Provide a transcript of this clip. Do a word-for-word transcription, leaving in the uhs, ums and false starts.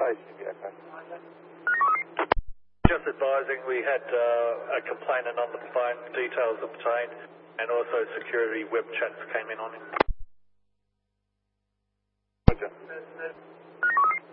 station, yeah, okay. Just advising, we had uh, a complainant on the phone, details obtained, and also security web chats came in on him.